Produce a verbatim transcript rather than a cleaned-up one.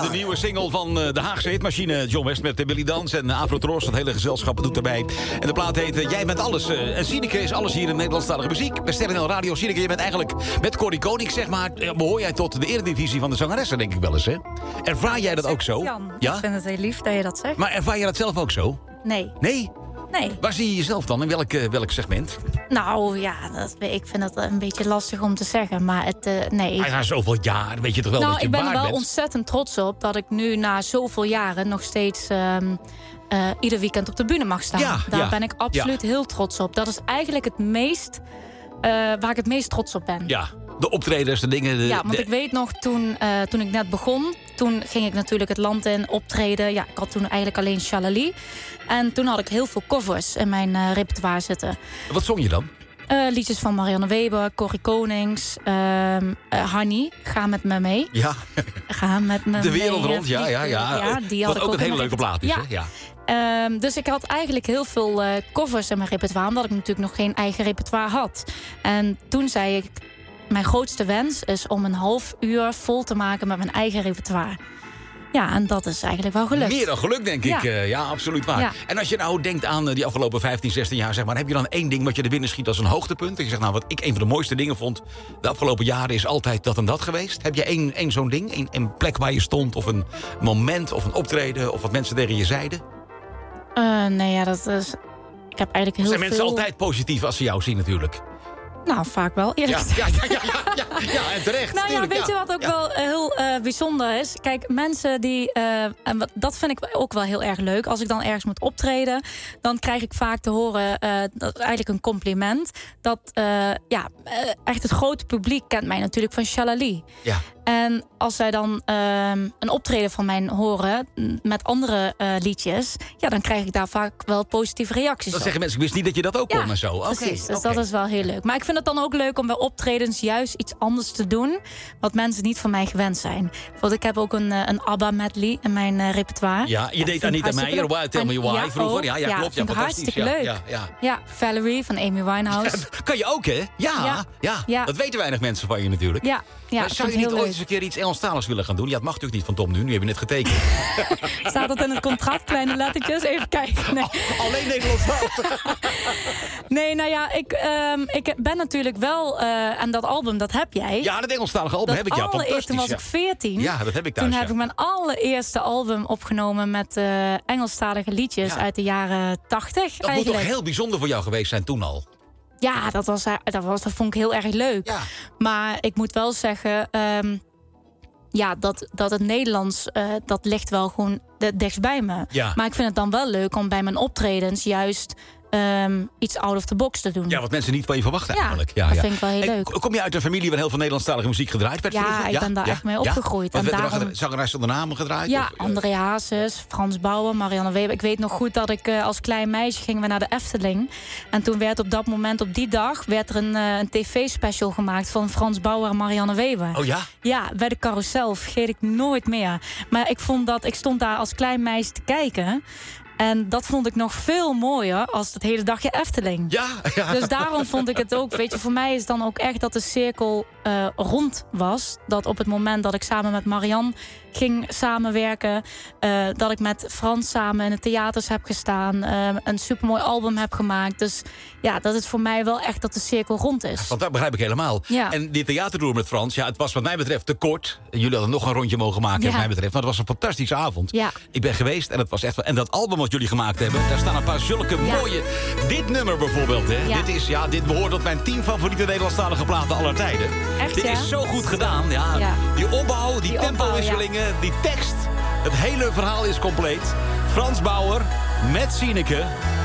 de nieuwe single van uh, de Haagse hitmachine. John West met Billy Dans en Afro Tros. Het hele gezelschap doet erbij. En de plaat heet uh, Jij bent alles. Uh, en Sineke is alles hier in Nederlandstalige muziek. Bij Sterren Radio. Sineke, je bent eigenlijk met Corrie Konings, zeg maar... behoor jij tot de eredivisie van de zangeressen, denk ik wel eens, hè? Ervaar jij dat ook zo? Jan, ja? Ik vind het heel lief dat je dat zegt. Maar ervaar je dat zelf ook zo? Nee. Nee? Nee. Waar zie je jezelf dan? In welk, uh, welk segment? Nou ja, dat, ik vind dat een beetje lastig om te zeggen. Maar het, uh, nee. Maar na zoveel jaar weet je toch wel nou, dat je ik ben er waar wel bent? ontzettend trots op dat ik nu na zoveel jaren nog steeds um, uh, ieder weekend op de bühne mag staan. Ja, Daar ja, ben ik absoluut ja. heel trots op. Dat is eigenlijk het meest, uh, waar ik het meest trots op ben. Ja, de optredens, de dingen... De, ja, want de... ik weet nog, toen, uh, toen ik net begon... toen ging ik natuurlijk het land in, optreden. Ja, ik had toen eigenlijk alleen Shalali. En toen had ik heel veel covers in mijn uh, repertoire zitten. Wat zong je dan? Uh, liedjes van Marianne Weber, Corrie Konings, uh, uh, Hanny, Ga met me mee. Ja. Ga met me De wereld mee. rond, ja, ja, ja. ja die had Wat ik ook een hele leuke plaat is, ja. hè? Ja. Um, dus ik had eigenlijk heel veel uh, covers in mijn repertoire... omdat ik natuurlijk nog geen eigen repertoire had. En toen zei ik... mijn grootste wens is om een half uur vol te maken met mijn eigen repertoire. Ja, en dat is eigenlijk wel gelukt. Meer dan geluk, denk ik. Ja, uh, ja absoluut waar. Ja. En als je nou denkt aan uh, die afgelopen vijftien, zestien jaar... zeg maar, heb je dan één ding wat je er binnen schiet als een hoogtepunt? Dat je zegt, nou, wat ik een van de mooiste dingen vond... de afgelopen jaren is altijd dat en dat geweest. Heb je één, één zo'n ding? Een, een plek waar je stond? Of een moment? Of een optreden? Of wat mensen tegen je zeiden? Uh, nee, ja, dat is... Ik heb eigenlijk heel Zijn veel... mensen altijd positief als ze jou zien, natuurlijk? Nou, vaak wel, eerlijk ja, ja, ja, ja, ja, ja, ja, en terecht. Nou ja, weet ja. je wat ook ja. wel heel uh, bijzonder is? Kijk, mensen die... Uh, en wat, dat vind ik ook wel heel erg leuk. Als ik dan ergens moet optreden... dan krijg ik vaak te horen... Uh, dat is eigenlijk een compliment... dat uh, ja, uh, echt het grote publiek kent mij natuurlijk van Shalali. Ja. En als zij dan uh, een optreden van mij horen... met andere uh, liedjes... ja, dan krijg ik daar vaak wel positieve reacties Dan op. zeggen mensen, ik wist niet dat je dat ook kon ja, en zo. Okay, precies, dus okay. dat is wel heel leuk. Maar ik vind het dan ook leuk om bij optredens juist iets anders te doen... wat mensen niet van mij gewend zijn. Want ik heb ook een, een ABBA-medley in mijn uh, repertoire. Ja, je ja, deed Anita Meijer, Why, Tell Me Why, ja, vroeger. Ja, ja, ja, klopt. Ja, vind ik hartstikke ja, leuk. Ja, ja. ja, Valerie van Amy Winehouse. Ja, kan je ook, hè? Ja, ja, ja, ja. Dat weten weinig mensen van je natuurlijk. Ja, ja, maar zou je niet ooit eens een keer iets Engelstaligs willen gaan doen? Ja, het mag natuurlijk niet van Tom nu, nu heb je net getekend. Staat dat in het contract, kleine lettertjes? Even kijken. Nee. Alleen Nederlandstalig. Nee, nou ja, ik, um, ik ben natuurlijk wel... Uh, en dat album, dat heb jij. Ja, dat Engelstalige album dat heb ik, ja. Fantastisch. Toen was ja. ik veertien. Ja, dat heb ik thuis, Toen heb ja. ik mijn allereerste album opgenomen... met uh, Engelstalige liedjes ja. uit de jaren tachtig. Dat eigenlijk. moet toch heel bijzonder voor jou geweest zijn toen al? Ja, dat, was, dat, was, dat vond ik heel erg leuk. Ja. Maar ik moet wel zeggen... Um, ja, dat, dat het Nederlands, uh, dat ligt wel gewoon de dichtst bij me. Ja. Maar ik vind het dan wel leuk om bij mijn optredens... juist um, iets out of the box te doen. Ja, wat mensen niet van je verwachten ja, eigenlijk. Ja, dat ja. vind ik wel heel en leuk. Kom je uit een familie waar heel veel Nederlandstalige muziek gedraaid werd? Ja, vroeger? ik ja? ben daar ja? echt mee opgegroeid. Ja? En werd daarom... er zangeres onder namen gedraaid? Ja, of, uh... André Hazes, Frans Bauer, Marianne Weber. Ik weet nog goed dat ik uh, als klein meisje gingen we naar de Efteling. En toen werd op dat moment, op die dag... werd er een, uh, een tv-special gemaakt van Frans Bauer en Marianne Weber. Oh ja? Ja, bij de Carousel, vergeet ik nooit meer. Maar ik vond dat, ik stond daar als klein meisje te kijken... En dat vond ik nog veel mooier als het hele dagje Efteling. Ja, ja. Dus daarom vond ik het ook... Weet je, voor mij is dan ook echt dat de cirkel uh, rond was. Dat op het moment dat ik samen met Marianne ging samenwerken... Uh, dat ik met Frans samen in de theaters heb gestaan... Uh, een supermooi album heb gemaakt. Dus ja, dat is voor mij wel echt dat de cirkel rond is. Want dat begrijp ik helemaal. Ja. En die theatertour met Frans, ja, het was wat mij betreft te kort. Jullie hadden nog een rondje mogen maken, Ja. wat mij betreft. Maar het was een fantastische avond. Ja. Ik ben geweest en het was echt wel... En dat album wat jullie gemaakt hebben, daar staan een paar zulke Ja. mooie... Dit nummer bijvoorbeeld, hè. Ja. Dit, is, ja, dit behoort tot mijn tien favoriete Nederlandstalige platen aller tijden. Echt, Dit ja? is zo goed gedaan, ja. Ja. Die opbouw, die, Die tempowisselingen, die tekst. Het hele verhaal is compleet. Frans Bauer met Sineke.